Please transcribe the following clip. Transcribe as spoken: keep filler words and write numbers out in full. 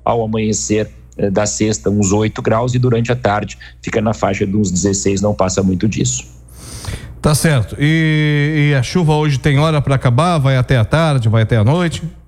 ao amanhecer eh, da sexta uns oito graus, e durante a tarde fica na faixa de uns dezesseis, não passa muito disso. Tá certo. E, e a chuva hoje tem hora para acabar? Vai até a tarde, vai até a noite?